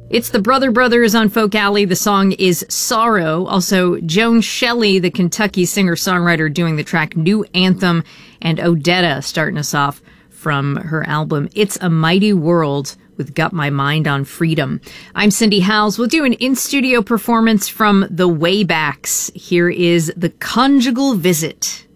It's the Brother Brothers on Folk Alley. The song is Sorrow. Also, Joan Shelley, the Kentucky singer-songwriter, doing the track New Anthem, and Odetta starting us off from her album It's a Mighty World with Got My Mind on Freedom. I'm Cindy Howells. We'll do an in-studio performance from the Waybacks. Here is The Conjugal Visit.